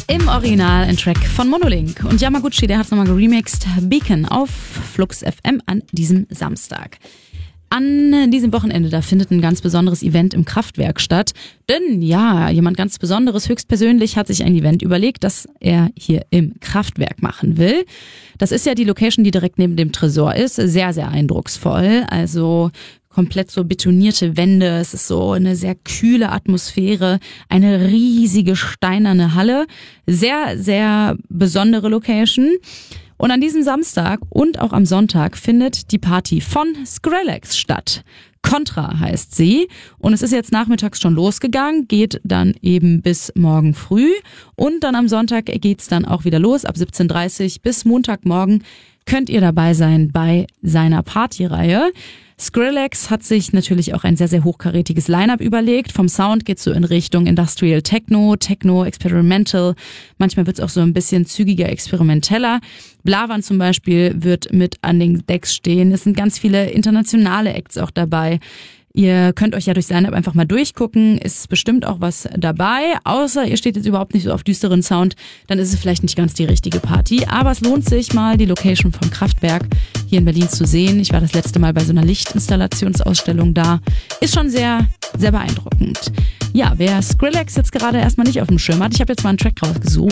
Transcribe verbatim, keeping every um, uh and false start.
Im Original ein Track von Monolink. Und Yamaguchi, der hat es nochmal geremixed. Beacon auf Flux F M an diesem Samstag. An diesem Wochenende, da findet ein ganz besonderes Event im Kraftwerk statt. Denn ja, jemand ganz Besonderes, höchstpersönlich, hat sich ein Event überlegt, das er hier im Kraftwerk machen will. Das ist ja die Location, die direkt neben dem Tresor ist. Sehr, sehr eindrucksvoll. Also komplett so betonierte Wände. Es ist so eine sehr kühle Atmosphäre. Eine riesige steinerne Halle. Sehr, sehr besondere Location. Und an diesem Samstag und auch am Sonntag findet die Party von Skrillex statt. Contra heißt sie und es ist jetzt nachmittags schon losgegangen, geht dann eben bis morgen früh und dann am Sonntag geht's dann auch wieder los. Ab siebzehn Uhr dreißig bis Montagmorgen könnt ihr dabei sein bei seiner Partyreihe. Skrillex hat sich natürlich auch ein sehr, sehr hochkarätiges Line-Up überlegt. Vom Sound geht's so in Richtung Industrial Techno, Techno Experimental. Manchmal wird's auch so ein bisschen zügiger, experimenteller. Blavan zum Beispiel wird mit an den Decks stehen. Es sind ganz viele internationale Acts auch dabei. Ihr könnt euch ja durchs Line-Up einfach mal durchgucken, ist bestimmt auch was dabei, außer ihr steht jetzt überhaupt nicht so auf düsteren Sound, dann ist es vielleicht nicht ganz die richtige Party, aber es lohnt sich mal, die Location vom Kraftwerk hier in Berlin zu sehen. Ich war das letzte Mal bei so einer Lichtinstallationsausstellung da, ist schon sehr, sehr beeindruckend. Ja, wer Skrillex jetzt gerade erstmal nicht auf dem Schirm hat, ich habe jetzt mal einen Track rausgesucht.